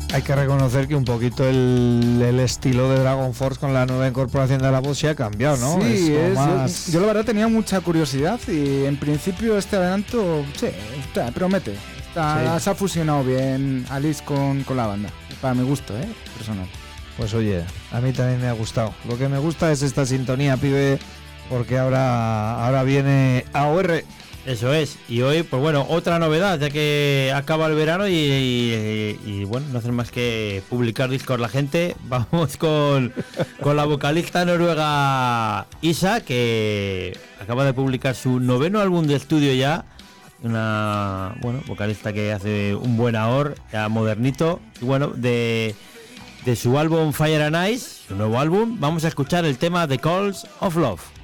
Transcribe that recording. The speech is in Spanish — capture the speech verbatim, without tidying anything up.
Hay que reconocer que un poquito el, el estilo de Dragon Force con la nueva incorporación de la voz se ha cambiado, ¿no? Sí, es es, más... yo, yo la verdad tenía mucha curiosidad y en principio este adelanto, sí, está, promete. Está, Sí. Se ha fusionado bien Alice con, con la banda, para mi gusto, ¿eh? Personal. Pues oye, a mí también me ha gustado. Lo que me gusta es esta sintonía, pibe, porque ahora, ahora viene A O R. Eso es, y hoy, pues bueno, otra novedad, ya que acaba el verano y, y, y, bueno, no hacen más que publicar discos la gente. Vamos con, con la vocalista noruega Isa, que acaba de publicar su noveno álbum de estudio ya. Una, bueno, vocalista que hace un buen ahor, ya modernito. Y bueno, de, de su álbum Fire and Ice, su nuevo álbum, vamos a escuchar el tema The Calls of Love.